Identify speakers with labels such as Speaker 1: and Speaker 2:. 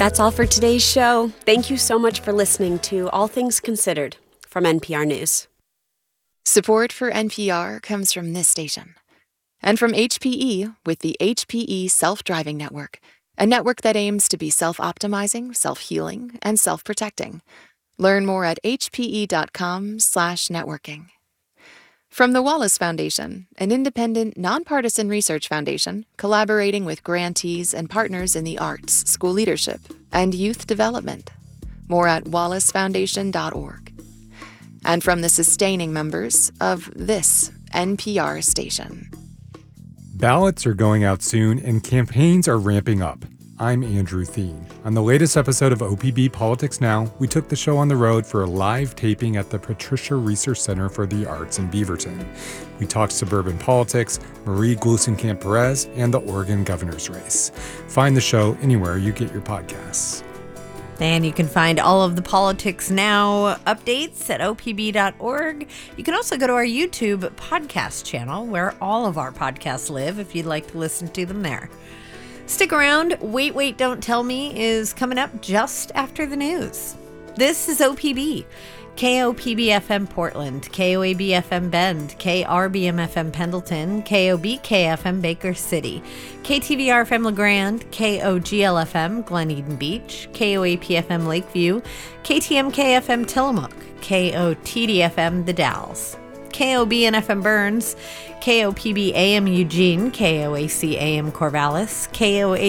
Speaker 1: That's all for today's show. Thank you so much for listening to All Things Considered from NPR News.
Speaker 2: Support for NPR comes from this station and from HPE with the HPE Self-Driving Network, a network that aims to be self-optimizing, self-healing, and self-protecting. Learn more at hpe.com/networking. From the Wallace Foundation, an independent, nonpartisan research foundation collaborating with grantees and partners in the arts, school leadership, and youth development. More at wallacefoundation.org. And from the sustaining members of this NPR station.
Speaker 3: Ballots are going out soon and campaigns are ramping up. I'm Andrew Theen. On the latest episode of OPB Politics Now, we took the show on the road for a live taping at the Patricia Research Center for the Arts in Beaverton. We talked suburban politics, Marie Gluesenkamp-Perez, and the Oregon governor's race. Find the show anywhere you get your podcasts.
Speaker 4: And you can find all of the Politics Now updates at opb.org. You can also go to our YouTube podcast channel where all of our podcasts live if you'd like to listen to them there. Stick around. Wait, Wait, Don't Tell Me is coming up just after the news. This is OPB. KOPB-FM Portland, KOAB-FM Bend, KRBM-FM Pendleton, KOBK-FM Baker City, KTVR-FM LeGrand, KOGL-FM Glen Eden Beach, KOAP-FM Lakeview, KTMK-FM Tillamook, KOTD-FM The Dalles, KOBN-FM Burns, KOPB-AM Eugene, KOAC-AM Corvallis, KOA